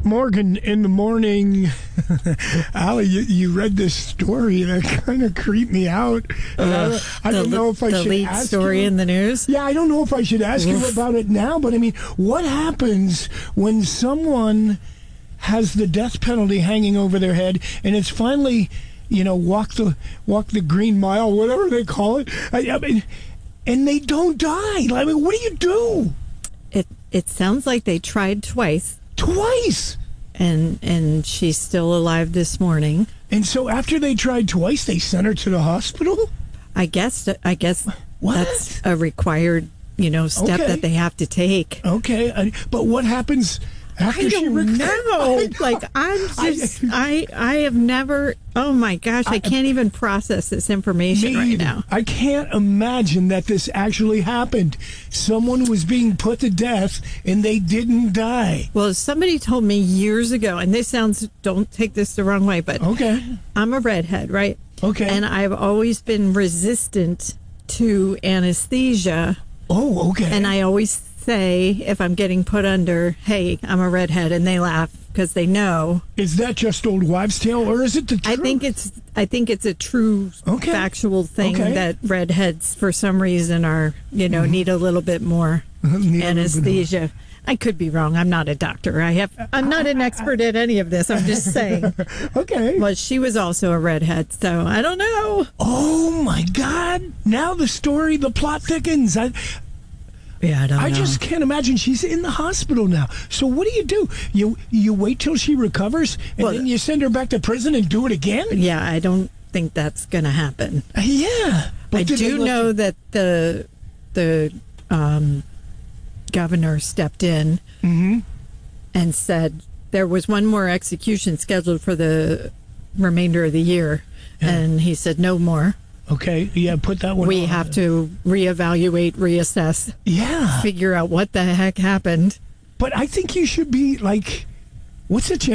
Morgan, in the morning, Allie, you read this story that kind of creeped me out. I don't know if I should ask you. The lead story in the news? Yeah, I don't know if I should ask you about it now, but I mean, what happens when someone has the death penalty hanging over their head and it's finally, walk the green mile, whatever they call it, I mean, and they don't die? I mean, what do you do? It sounds like they tried twice. Twice? And she's still alive this morning. And so after they tried twice, they sent her to the hospital? I guess What? that's a required, step that they have to take. Okay, but what happens after she recovers? I have never, oh my gosh, I can't even process this information right now. I can't imagine that this actually happened. Someone was being put to death and they didn't die. Well, somebody told me years ago, and this sounds, don't take this the wrong way, but okay, I'm a redhead, right? Okay. And I've always been resistant to anesthesia. Oh, okay. And I always say, if I'm getting put under, hey, I'm a redhead, and they laugh because they know. Is that just old wives' tale, or is it the truth? I think it's a true factual thing that redheads, for some reason, are need a little bit more anesthesia. I could be wrong. I'm not a doctor. I'm not an expert at any of this. I'm just saying. Okay. But she was also a redhead, so I don't know. Oh my God! Now the plot thickens. I don't know. I just can't imagine. She's in the hospital now. So what do? You wait till she recovers, and then you send her back to prison and do it again? Yeah, I don't think that's going to happen. Yeah. But I do know that the governor stepped in and said there was one more execution scheduled for the remainder of the year. Yeah. And he said no more. Okay, yeah, put that one. We have to reevaluate, reassess. Yeah. Figure out what the heck happened. But I think you should be like, what's the chance?